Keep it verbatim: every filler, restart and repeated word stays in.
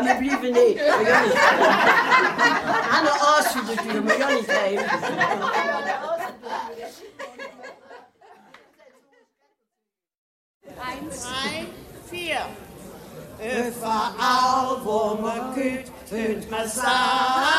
Ja, wir bleiben nicht. Wir gehen nicht. Eine Arsch für die Tür, wir gehen nicht heim. Eins, drei, vier. Überall, wo man geht, hört man sagen.